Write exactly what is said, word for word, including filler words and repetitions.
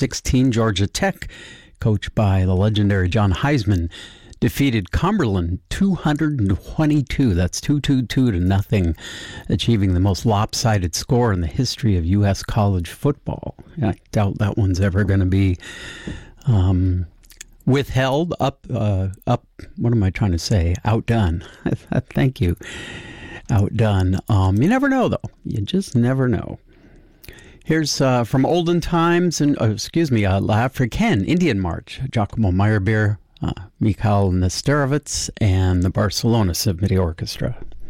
sixteen, Georgia Tech, coached by the legendary John Heisman, defeated Cumberland two hundred twenty-two. That's two hundred twenty-two to nothing, achieving the most lopsided score in the history of U S college football. I doubt that one's ever going to be um, withheld, up, uh, up. What am I trying to say? Outdone. Thank you. Outdone. Um, you never know, though. You just never know. Here's uh, from olden times, and uh, excuse me, uh, La Africaine Indian March, Giacomo Meyerbeer, uh, Mikhail Nesterovitz, and the Barcelona Symphony Orchestra.